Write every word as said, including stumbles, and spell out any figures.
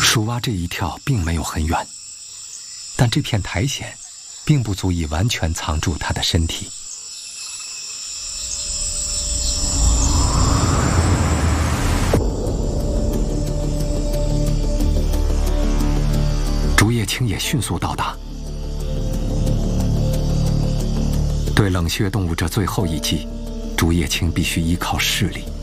鼠蛙这一跳并没有很远，但这片苔藓并不足以完全藏住它的身体。竹叶青也迅速到达。对冷血动物这最后一击，竹叶青必须依靠视力。